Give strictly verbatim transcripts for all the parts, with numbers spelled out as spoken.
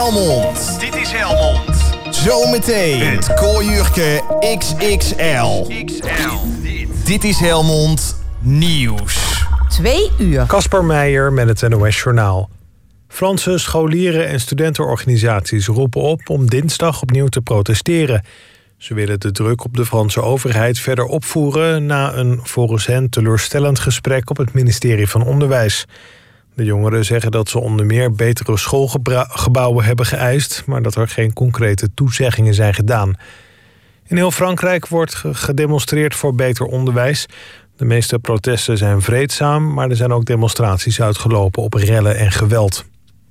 Helmond. Dit is Helmond. Zometeen het Kooiurke X X L. X L. Dit. Dit is Helmond Nieuws. Twee uur. Kasper Meijer met het N O S Journaal. Franse scholieren en studentenorganisaties roepen op om dinsdag opnieuw te protesteren. Ze willen de druk op de Franse overheid verder opvoeren na een volgens hen teleurstellend gesprek op het ministerie van Onderwijs. De jongeren zeggen dat ze onder meer betere schoolgebouwen hebben geëist, maar dat er geen concrete toezeggingen zijn gedaan. In heel Frankrijk wordt gedemonstreerd voor beter onderwijs. De meeste protesten zijn vreedzaam, maar er zijn ook demonstraties uitgelopen op rellen en geweld.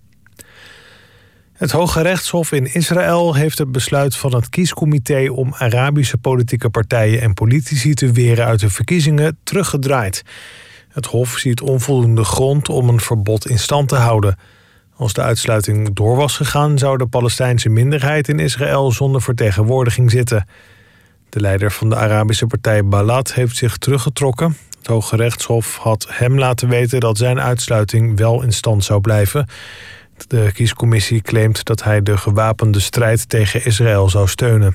Het Hoge Rechtshof in Israël heeft het besluit van het kiescomité om Arabische politieke partijen en politici te weren uit de verkiezingen teruggedraaid. Het Hof ziet onvoldoende grond om een verbod in stand te houden. Als de uitsluiting door was gegaan, zou de Palestijnse minderheid in Israël zonder vertegenwoordiging zitten. De leider van de Arabische partij Balad heeft zich teruggetrokken. Het Hoge Rechtshof had hem laten weten dat zijn uitsluiting wel in stand zou blijven. De kiescommissie claimt dat hij de gewapende strijd tegen Israël zou steunen.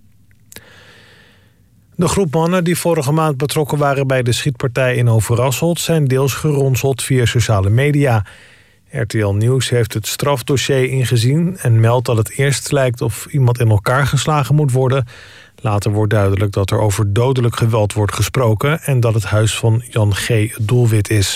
De groep mannen die vorige maand betrokken waren bij de schietpartij in Overasselt zijn deels geronseld via sociale media. R T L Nieuws heeft het strafdossier ingezien en meldt dat het eerst lijkt of iemand in elkaar geslagen moet worden. Later wordt duidelijk dat er over dodelijk geweld wordt gesproken en dat het huis van Jan G. het doelwit is.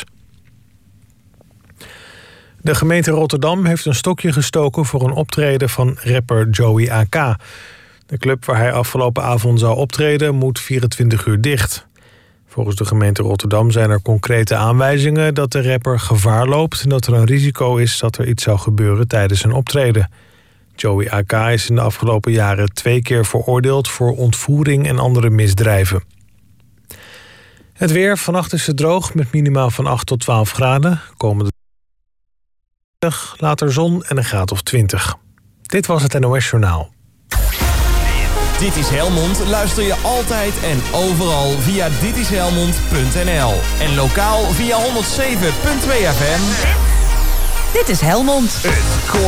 De gemeente Rotterdam heeft een stokje gestoken voor een optreden van rapper Joey A K. De club waar hij afgelopen avond zou optreden moet vierentwintig uur dicht. Volgens de gemeente Rotterdam zijn er concrete aanwijzingen dat de rapper gevaar loopt en dat er een risico is dat er iets zou gebeuren tijdens een optreden. Joey A K is in de afgelopen jaren twee keer veroordeeld voor ontvoering en andere misdrijven. Het weer, vannacht is het droog met minimaal van acht tot twaalf graden. Komende later zon en een graad of twintig. Dit was het N O S Journaal. Dit is Helmond luister je altijd en overal via ditishelmond punt n l. En lokaal via honderdzeven punt twee F M. Dit is Helmond. Het